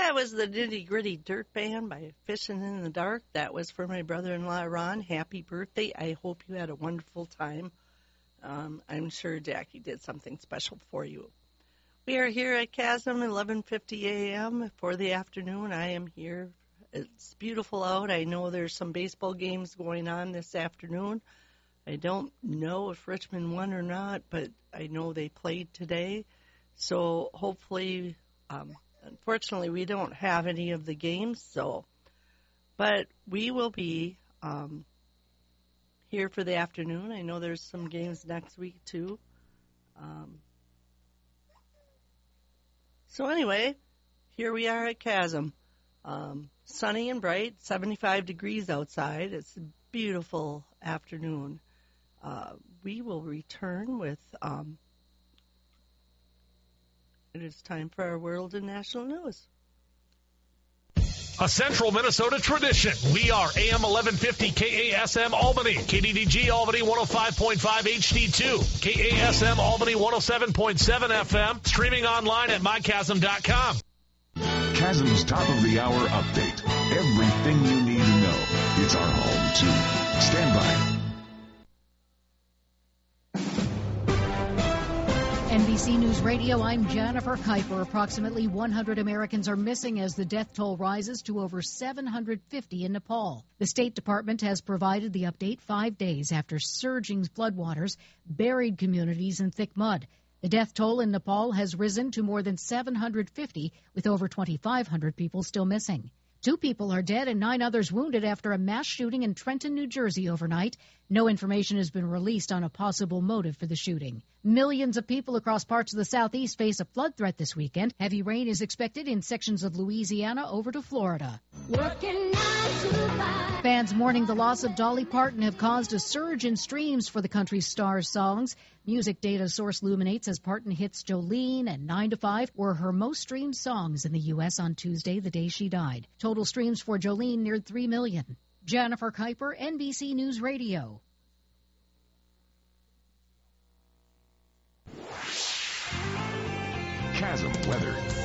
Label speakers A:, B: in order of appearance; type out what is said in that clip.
A: That was the Nitty Gritty Dirt Band by Fishing in the Dark. That was for my brother-in-law, Ron. Happy birthday. I hope you had a wonderful time. I'm sure Jackie did something special for you. We are here at Chasm, 11:50 a.m. for the afternoon. I am here. It's beautiful out. I know there's some baseball games going on this afternoon. I don't know if Richmond won or not, but I know they played today. So hopefully... unfortunately, we don't have any of the games, but we will be here for the afternoon. I know there's some games next week, too. So anyway, here we are at Chasm. Sunny and bright, 75 degrees outside. It's a beautiful afternoon. We will return with... it is time for our world and national news.
B: A Central Minnesota tradition. We are AM 1150 KASM Albany, KDDG Albany 105.5 HD2, KASM Albany 107.7 FM, streaming online at mychasm.com.
C: Chasm's top of the hour update. Everything you need to know. It's our home, too. Stand by.
D: NBC News Radio, I'm Jennifer Kuiper. Approximately 100 Americans are missing as the death toll rises to over 750 in Nepal. The State Department has provided the update 5 days after surging floodwaters buried communities in thick mud. The death toll in Nepal has risen to more than 750, with over 2,500 people still missing. 2 people are dead and 9 others wounded after a mass shooting in Trenton, New Jersey overnight. No information has been released on a possible motive for the shooting. Millions of people across parts of the southeast face a flood threat this weekend. Heavy rain is expected in sections of Louisiana over to Florida. Fans mourning the loss of Dolly Parton have caused a surge in streams for the country's star's songs. Music data source Luminate says Parton hits Jolene and 9 to 5 were her most streamed songs in the U.S. on Tuesday, the day she died. Total streams for Jolene neared 3 million. Jennifer Kuiper, NBC News Radio.
C: Chasm weather.